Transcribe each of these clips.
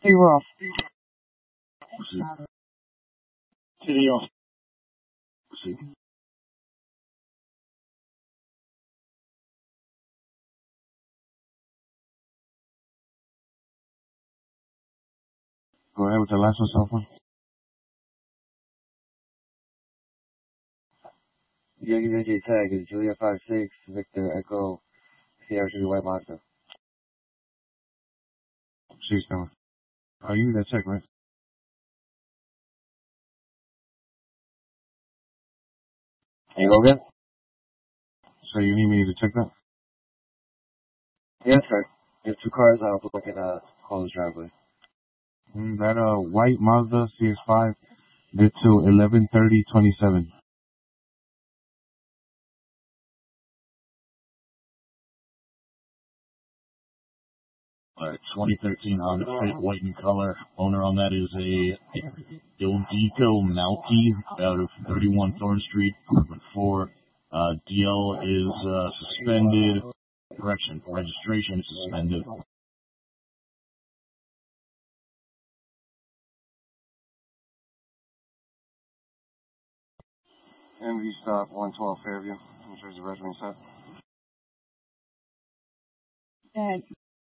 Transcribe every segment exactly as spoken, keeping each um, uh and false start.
City off. City off. Go ahead with the last one, cell phone. Yankee J J tag is Julia five six, Victor Echo, Sierra Sugar White Monster. She's coming. Oh, you need that check, right? Can you go again? So you need me to check that? Yeah, that's correct. There's two cars I'll look at uh Cole's driveway. Mm, that uh white Mazda C X five did to eleven thirty twenty-seven. Alright, twenty thirteen Honda Fit, white in color. Owner on that is a Ildeco Malky out of thirty-one Thorn Street, apartment four. Uh, D L is uh, suspended. Correction, registration is suspended. M V stop one twelve Fairview, New Jersey Regimen set. Dead.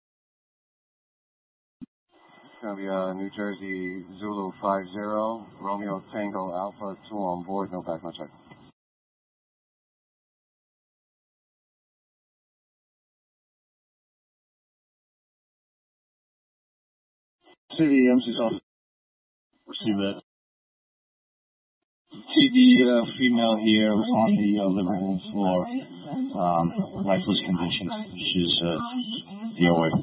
It's gonna be uh New Jersey Zulu five zero, Romeo Tango Alpha two on board, no back, no check. City M C's off. Receive that. See the uh, female here on the uh, living room floor, um, lifeless conditions. She's uh, D O A.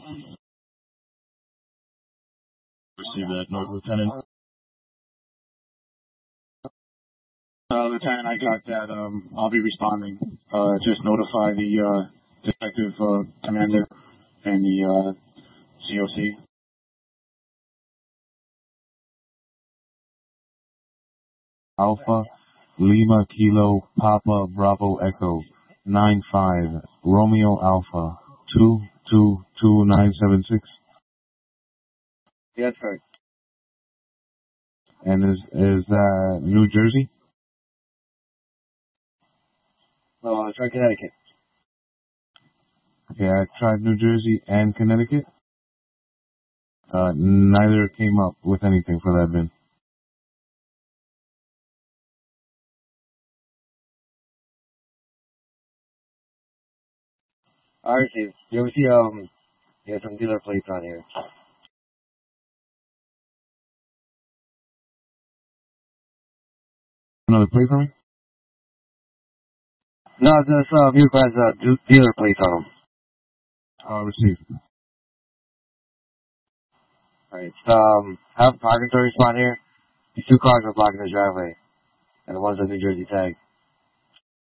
Receive that, North Lieutenant. Uh, Lieutenant, I got that. Um, I'll be responding. Uh, just notify the uh, detective uh, commander and the uh, C O C. Alpha Lima Kilo Papa Bravo Echo nine five Romeo Alpha two two two nine seven six. Yeah, that's correct. And is is that New Jersey? No, uh, try Connecticut. Okay, I tried New Jersey and Connecticut. Uh, neither came up with anything for that bin. Alright, Steve. You ever see, um, yeah, some dealer plates on here? Another plate for me? No, this, uh, vehicle has, uh, de- dealer plates on them. I'll receive. Alright, um, I have a parking authority spot here. These two cars are blocking the driveway. And the one's a New Jersey tag.